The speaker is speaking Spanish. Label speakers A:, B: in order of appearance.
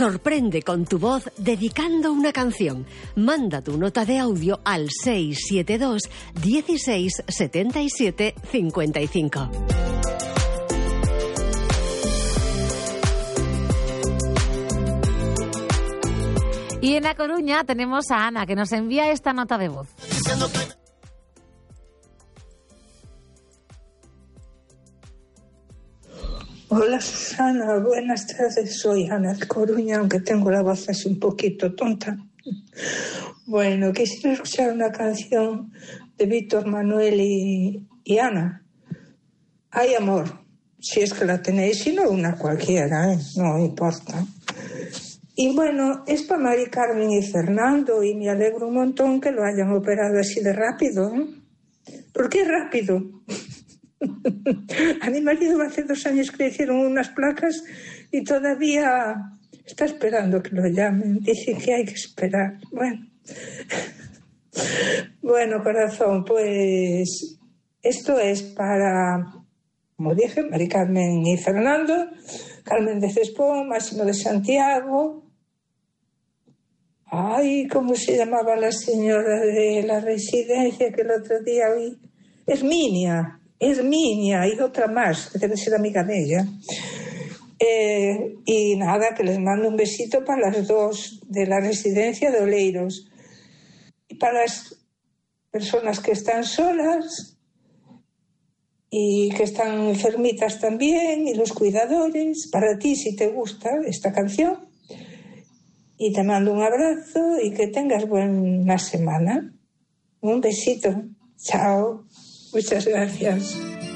A: Sorprende con tu voz dedicando una canción. Manda tu nota de audio al 672 16 77 55.
B: Y en La Coruña tenemos a Ana, que nos envía esta nota de voz.
C: Hola Susana, buenas tardes, soy Ana de Coruña, aunque tengo la voz así un poquito tonta. Bueno, quisiera escuchar una canción de Víctor Manuel y Ana. Hay amor, si es que la tenéis, si no una cualquiera, no importa. Y bueno, es para Mari Carmen y Fernando, y me alegro un montón que lo hayan operado así de rápido. ¿Por qué rápido? A mi marido hace 2 años que le hicieron unas placas y todavía está esperando que lo llamen. Dice que hay que esperar. Bueno, corazón, pues esto es para, como dije, Mari Carmen y Fernando, Carmen de Cespón, Máximo de Santiago. Ay, ¿cómo se llamaba la señora de la residencia que el otro día oí? Herminia y otra más, que debe ser amiga de ella. Y nada, que les mando un besito para las 2 de la residencia de Oleiros. Y para las personas que están solas y que están enfermitas también, y los cuidadores, para ti si te gusta esta canción. Y te mando un abrazo y que tengas buena semana. Un besito. Chao. Muchas gracias.